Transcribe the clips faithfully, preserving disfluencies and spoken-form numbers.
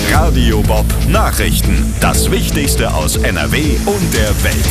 Radio Bob Nachrichten. Das Wichtigste aus N R W und der Welt.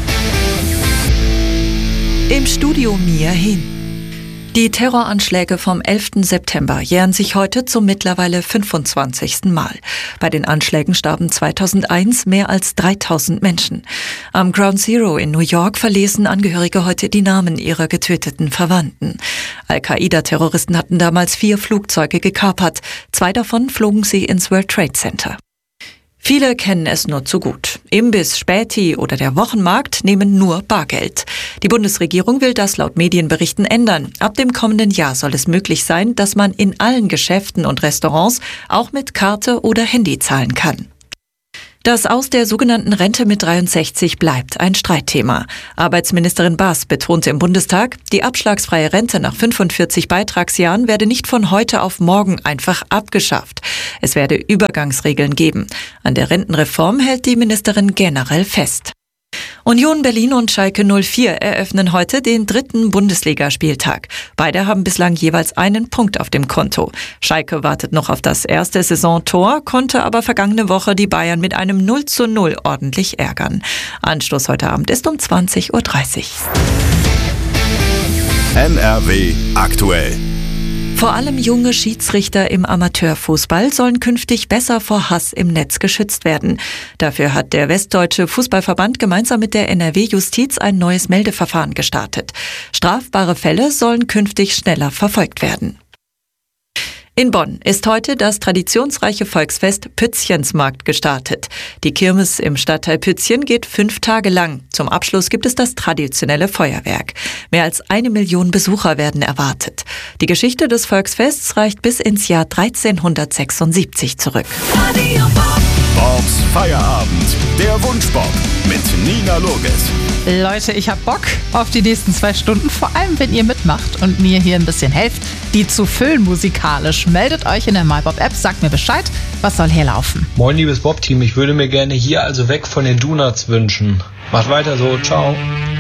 Im Studio Mia Hin. Die Terroranschläge vom elften September jähren sich heute zum mittlerweile fünfundzwanzigsten Mal. Bei den Anschlägen starben zweitausendeins mehr als dreitausend Menschen. Am Ground Zero in New York verlesen Angehörige heute die Namen ihrer getöteten Verwandten. Al-Qaida-Terroristen hatten damals vier Flugzeuge gekapert. Zwei davon flogen sie ins World Trade Center. Viele kennen es nur zu gut. Imbiss, Späti oder der Wochenmarkt nehmen nur Bargeld. Die Bundesregierung will das laut Medienberichten ändern. Ab dem kommenden Jahr soll es möglich sein, dass man in allen Geschäften und Restaurants auch mit Karte oder Handy zahlen kann. Das Aus der sogenannten Rente mit dreiundsechzig bleibt ein Streitthema. Arbeitsministerin Baas betonte im Bundestag, die abschlagsfreie Rente nach fünfundvierzig Beitragsjahren werde nicht von heute auf morgen einfach abgeschafft. Es werde Übergangsregeln geben. An der Rentenreform hält die Ministerin generell fest. Union Berlin und Schalke null vier eröffnen heute den dritten Bundesligaspieltag. Beide haben bislang jeweils einen Punkt auf dem Konto. Schalke wartet noch auf das erste Saisontor, konnte aber vergangene Woche die Bayern mit einem null zu null ordentlich ärgern. Anstoß heute Abend ist um zwanzig Uhr dreißig. N R W aktuell. Vor allem junge Schiedsrichter im Amateurfußball sollen künftig besser vor Hass im Netz geschützt werden. Dafür hat der Westdeutsche Fußballverband gemeinsam mit der N R W-Justiz ein neues Meldeverfahren gestartet. Strafbare Fälle sollen künftig schneller verfolgt werden. In Bonn ist heute das traditionsreiche Volksfest Pützchensmarkt gestartet. Die Kirmes im Stadtteil Pützchen geht fünf Tage lang. Zum Abschluss gibt es das traditionelle Feuerwerk. Mehr als eine Million Besucher werden erwartet. Die Geschichte des Volksfests reicht bis ins Jahr dreizehnhundertsechsundsiebzig zurück. Radio Bob. Bobs Feierabend. Der Wunschbob mit Nina Loges. Leute, ich hab Bock auf die nächsten zwei Stunden, vor allem wenn ihr mitmacht und mir hier ein bisschen helft, die zu füllen musikalisch. Meldet euch in der MyBob-App, sagt mir Bescheid, was soll hier laufen. Moin liebes Bob-Team, ich würde mir gerne hier also weg von den Donuts wünschen. Macht weiter so, ciao.